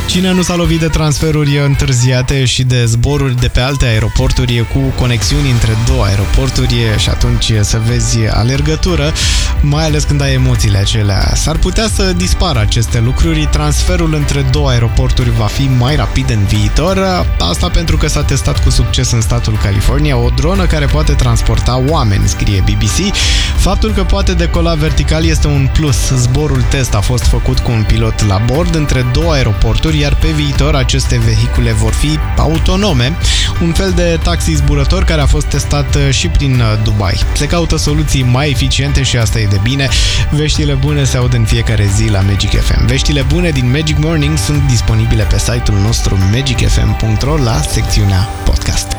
Cine nu s-a lovit de transferuri întârziate și de zboruri de pe alte aeroporturi cu conexiuni între două aeroporturi și atunci să vezi alergătură, mai ales când ai emoțiile acelea. S-ar putea să dispară aceste lucruri. Transferul între două aeroporturi va fi mai rapid în viitor. Asta pentru că s-a testat cu succes în statul California o dronă care poate transporta oameni, scrie BBC. Faptul că poate decola vertical este un plus. Zborul test a fost făcut cu un pilot la bord între două aeroporturi, iar pe viitor aceste vehicule vor fi autonome, un fel de taxi zburător care a fost testat și prin Dubai. Se caută soluții mai eficiente și asta e de bine. Veștile bune se aud în fiecare zi la Magic FM. Veștile bune din Magic Morning sunt disponibile pe site-ul nostru magicfm.ro la secțiunea podcast.